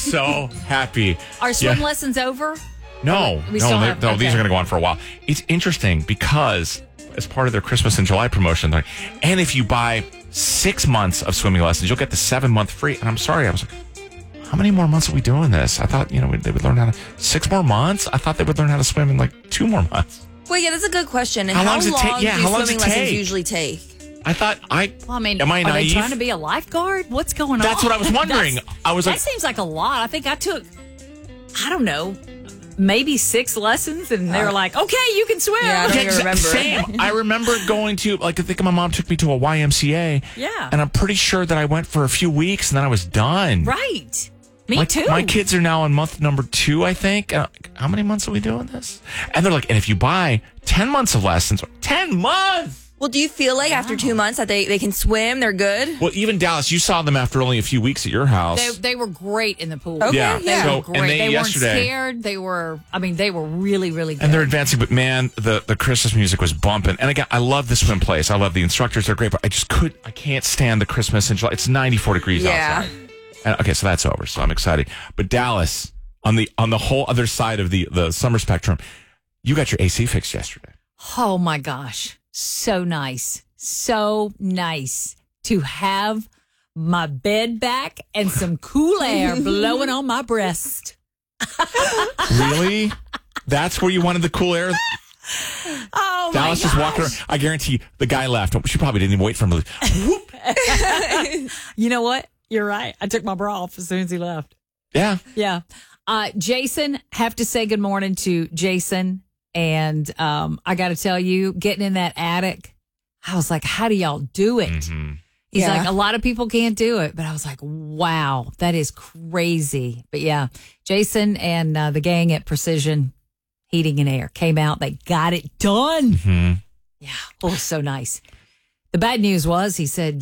So happy. Are swim lessons over? No, We still have- these are okay. going to go on for a while. It's interesting because as part of their Christmas in July promotion, and if you buy 6 months of swimming lessons, you'll get the 7-month free. And I'm sorry, I was like, how many more months are we doing this? I thought, they would learn how to 6 more months. I thought they would learn how to swim in like 2 more months. Well, yeah, that's a good question. And How how long does it take? long Yeah, do how long does swimming it lessons take? usually take? I thought Well, I mean, am I are they naive? trying to be a lifeguard? What's going on? That's what I was wondering. I was that like, seems like a lot. I think I took, I don't know, maybe 6 lessons, and they were like, okay, you can swim. Yeah, I don't even remember. Same. I remember going to, I think my mom took me to a YMCA. Yeah. And I'm pretty sure that I went for a few weeks and then I was done. Right. Me too. My kids are now on month number 2, I think. How many months are we doing this? And they're like, and if you buy 10 months of lessons, 10 months! Well, do you feel like after 2 months that they can swim, they're good? Well, even Dallas, you saw them after only a few weeks at your house. They were great in the pool. Okay, Yeah. yeah. They So, were great. and They weren't yesterday, scared. They were really, really good. and they're advancing, but man, the Christmas music was bumping. And again, I love the swim place. I love the instructors. They're great, but I can't stand the Christmas in July. It's 94 degrees Yeah. outside. And, okay, so that's over. So I'm excited. But Dallas, on the whole other side of the summer spectrum, you got your AC fixed yesterday. Oh my gosh. So nice. So nice to have my bed back and some cool air blowing on my breast. Really? That's where you wanted the cool air? Oh Dallas my just walking around. I guarantee you, the guy left. She probably didn't even wait for him to leave. You know what? You're right. I took my bra off as soon as he left. Yeah. Yeah. Jason, have to say good morning to Jason. And I got to tell you, getting in that attic, I was like, how do y'all do it? Mm-hmm. He's Yeah. like, a lot of people can't do it. But I was like, wow, that is crazy. But yeah, Jason and the gang at Precision Heating and Air came out. They got it done. Mm-hmm. Yeah. Oh, so nice. The bad news was he said,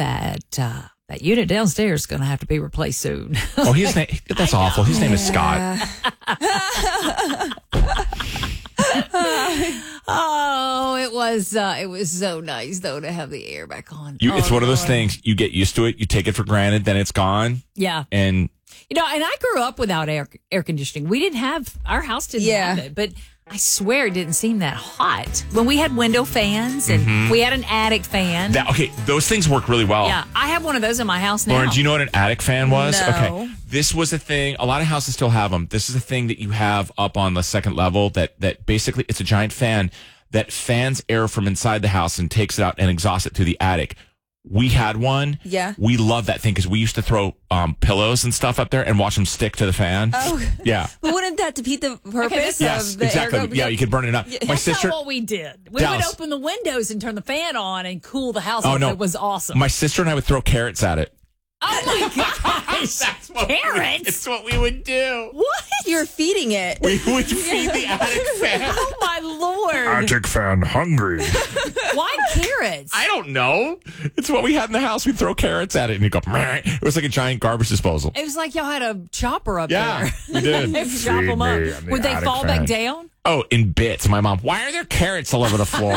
that unit downstairs is going to have to be replaced soon. Oh, that's awful. His name is Scott. Oh, it was so nice though to have the air back on. It's one of those things, you get used to it, you take it for granted, then it's gone. Yeah. And And I grew up without air conditioning. We didn't have, our house didn't have it, but I swear it didn't seem that hot. When we had window fans and we had an attic fan. those things work really well. Yeah, I have one of those in my house now. Lauren, do you know what an attic fan was? No. Okay. This was a thing. A lot of houses still have them. This is a thing that you have up on the second level that basically it's a giant fan that fans air from inside the house and takes it out and exhausts it to the attic. We had one. Yeah. We loved that thing because we used to throw pillows and stuff up there and watch them stick to the fan. Oh. Yeah. But wouldn't that defeat the purpose Yes, of the exactly. air? Yeah, you could burn it up. My That's sister. not what we did. We Dallas. would open the windows and turn the fan on and cool the house Oh, off. no. It was awesome. My sister and I would throw carrots at it. Oh my gosh. Carrots? It's what we would do. What? You're feeding it. We would feed the attic fan. Oh my Lord. Attic fan hungry. Why carrots? I don't know. It's what we had in the house. We'd throw carrots at it and you go, meh. It was like a giant garbage disposal. It was like y'all had a chopper up Yeah, there. we did. Chop Feed them up. me, I'm the Would they attic fall fan. back down? Oh, in bits. My mom, why are there carrots all over the floor?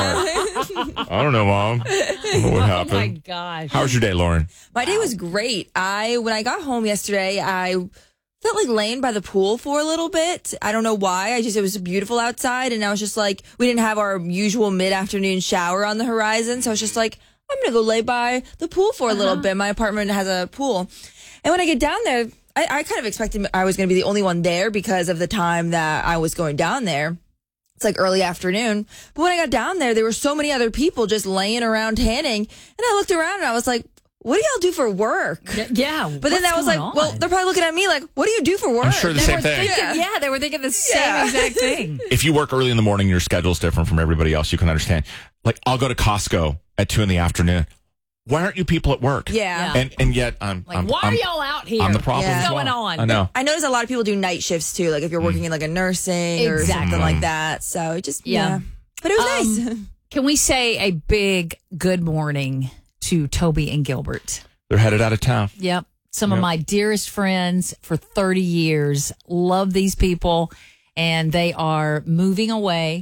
I don't know, Mom. I don't know what Oh my happened. gosh. How was your day, Lauren? My day was great. When I got home yesterday, I felt like laying by the pool for a little bit. I don't know why. It was beautiful outside, and I was just like, we didn't have our usual mid-afternoon shower on the horizon, so I was just like, I'm gonna go lay by the pool for a little bit. My apartment has a pool, and when I get down there, I kind of expected I was gonna be the only one there because of the time that I was going down there. It's like early afternoon. But when I got down there were so many other people just laying around tanning. And I looked around and I was like, what do y'all do for work? Yeah. But then I was like, well, they're probably looking at me like, what do you do for work? I'm sure the They same were thing. thinking, they were thinking the same exact thing. If you work early in the morning, your schedule's different from everybody else. You can understand. Like, I'll go to Costco at 2 p.m. Why aren't you people at work? Yeah. And yet I'm Like, why are y'all out here? I'm the problem. Yeah. as What's well. going on? I know. I notice a lot of people do night shifts too, like if you're working in like a nursing or Exactly. something like that. So it just, Yeah. But it was nice. Can we say a big good morning to Toby and Gilbert? They're headed out of town. Yep. Some of my dearest friends for 30 years. Love these people. And they are moving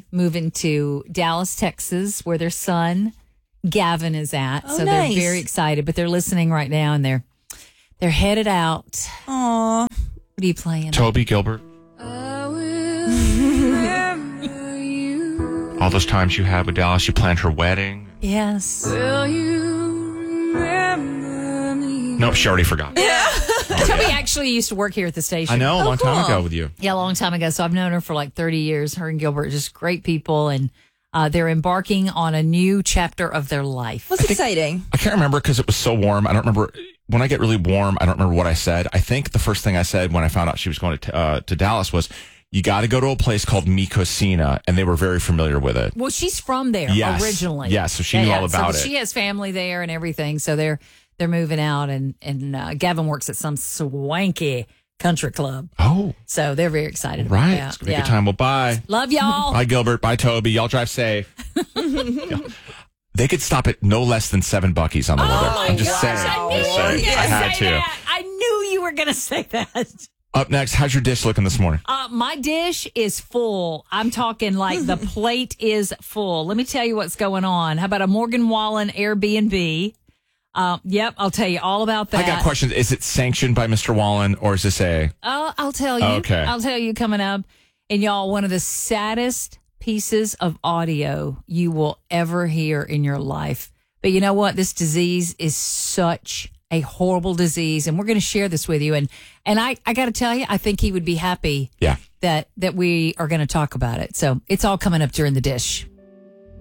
to Dallas, Texas, where their son, Gavin, is at. Oh, so nice. they're very excited, but they're listening right now and they're headed out. Aw. What are you playing? Toby Gilbert. All those times you had with Dallas, you planned her wedding. Yes. Nope, she already forgot. Toby actually used to work here at the station. I know, a long time cool. ago with you. Yeah, a long time ago. So I've known her for like 30 years. Her and Gilbert are just great people, and they're embarking on a new chapter of their life. What's exciting? I can't remember because it was so warm. I don't remember. When I get really warm, I don't remember what I said. I think the first thing I said when I found out she was going to Dallas was, you got to go to a place called Mikosina, and they were very familiar with it. Well, she's from there Yes. originally. Yes, so she knew all about so it. She has family there and everything. So they're moving out, and Gavin works at some swanky country club. Oh, So they're very excited. right. About It's going to be a good time. Well, bye. Love y'all. Bye, Gilbert. Bye, Toby. Y'all drive safe. Yeah. They could stop at no less than 7 Buc-ee's on the way there. I'm just saying. I knew Just you were saying. going to I had say to. that. I knew you were going to say that. Up next, how's your dish looking this morning? My dish is full. I'm talking like the plate is full. Let me tell you what's going on. How about a Morgan Wallen Airbnb? Yep, I'll tell you all about that. I got questions. Is it sanctioned by Mr. Wallen, or is this a... I'll tell you. Okay. I'll tell you coming up. And y'all, one of the saddest pieces of audio you will ever hear in your life. But you know what? This disease is such a horrible disease, and we're going to share this with you. And I got to tell you, I think he would be happy Yeah. that we are going to talk about it. So it's all coming up during the dish.